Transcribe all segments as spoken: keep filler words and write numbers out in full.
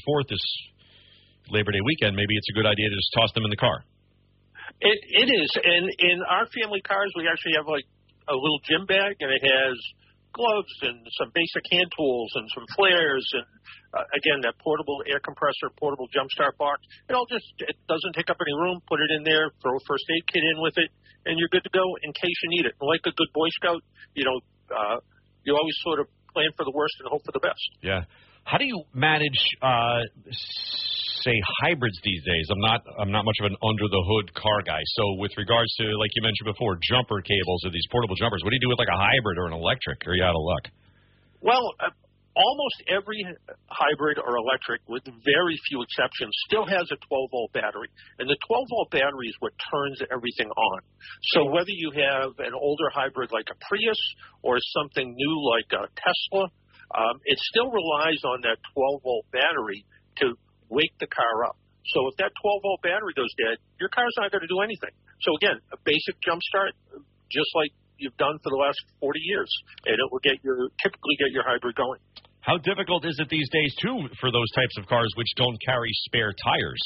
twenty-fourth, this Labor Day weekend, maybe it's a good idea to just toss them in the car. It It is. And in our family cars, we actually have, like, a little gym bag, and it has gloves and some basic hand tools and some flares and, uh, again, that portable air compressor, portable jump start box. It all just, it doesn't take up any room. Put it in there, throw a first aid kit in with it, and you're good to go in case you need it. And like a good Boy Scout, you know, uh, you always sort of plan for the worst and hope for the best. Yeah. How do you manage, uh, say, hybrids these days? I'm not I'm not much of an under-the-hood car guy. So with regards to, like you mentioned before, jumper cables or these portable jumpers, what do you do with, like, a hybrid or an electric? Or are you out of luck? Well, uh, almost every hybrid or electric, with very few exceptions, still has a twelve-volt battery. And the twelve-volt battery is what turns everything on. So whether you have an older hybrid like a Prius or something new like a Tesla, um, it still relies on that twelve-volt battery to wake the car up. So if that twelve-volt battery goes dead, your car's not going to do anything. So, again, a basic jump start, just like you've done for the last forty years, and it will get your typically get your hybrid going. How difficult is it these days, too, for those types of cars which don't carry spare tires?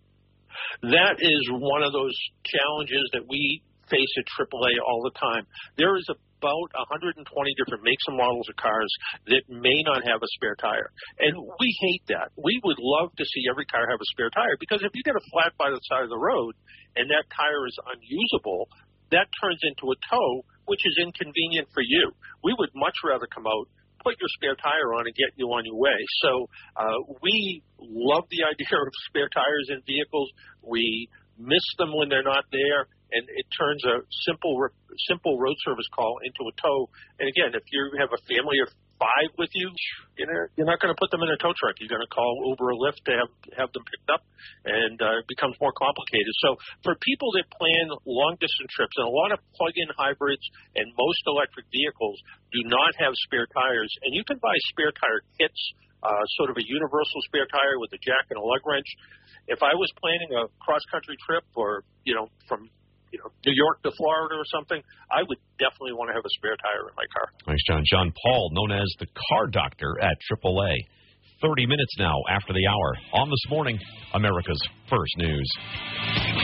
That is one of those challenges that we face at triple A all the time. There is about one hundred twenty different makes and models of cars that may not have a spare tire. And we hate that. We would love to see every car have a spare tire, because if you get a flat by the side of the road and that tire is unusable, that turns into a tow, which is inconvenient for you. We would much rather come out, put your spare tire on, and get you on your way. So uh, we love the idea of spare tires in vehicles. We miss them when they're not there, and it turns a simple simple road service call into a tow. And again, if you have a family of five with you, you know, you're not going to put them in a tow truck. You're going to call Uber or Lyft to have have them picked up, and uh, it becomes more complicated. So for people that plan long-distance trips, and a lot of plug-in hybrids and most electric vehicles do not have spare tires, and you can buy spare tire kits, uh, sort of a universal spare tire with a jack and a lug wrench. If I was planning a cross-country trip, or, you know, from you know, New York to Florida or something, I would definitely want to have a spare tire in my car. Thanks, John. John Paul, known as the Car Doctor at triple A. thirty minutes now after the hour on This Morning, America's First News.